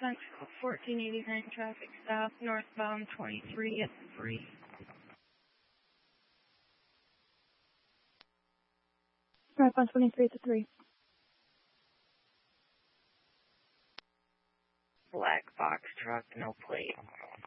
Central 1489 traffic stop, northbound 23 at 3. Northbound 23 at 3. Black box truck, no plate.